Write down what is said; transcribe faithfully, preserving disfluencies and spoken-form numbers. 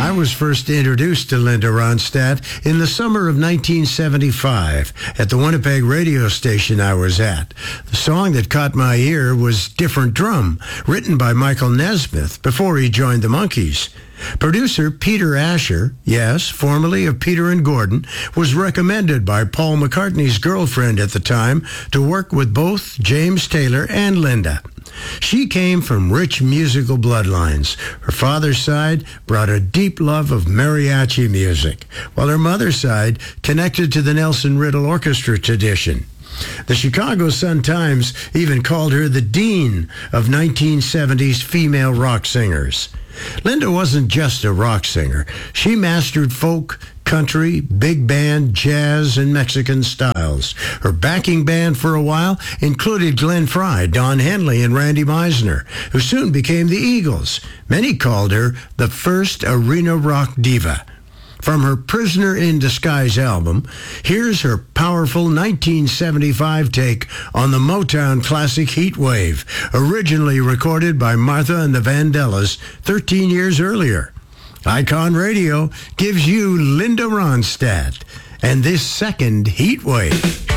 I was first introduced to Linda Ronstadt in the summer of nineteen seventy-five at the Winnipeg radio station I was at. The song that caught my ear was Different Drum, written by Michael Nesmith before he joined the Monkees. Producer Peter Asher, yes, formerly of Peter and Gordon, was recommended by Paul McCartney's girlfriend at the time to work with both James Taylor and Linda. She came from rich musical bloodlines. Her father's side brought a deep love of mariachi music, while her mother's side connected to the Nelson Riddle Orchestra tradition. The Chicago Sun-Times even called her the dean of nineteen seventies female rock singers. Linda wasn't just a rock singer. She mastered folk, country, big band, jazz, and Mexican styles. Her backing band for a while included Glenn Frey, Don Henley, and Randy Meisner, who soon became the Eagles. Many called her the first arena rock diva. From her Prisoner in Disguise album, here's her powerful nineteen seventy-five take on the Motown classic Heat Wave, originally recorded by Martha and the Vandellas thirteen years earlier. Icon Radio gives you Linda Ronstadt and this second Heat Wave.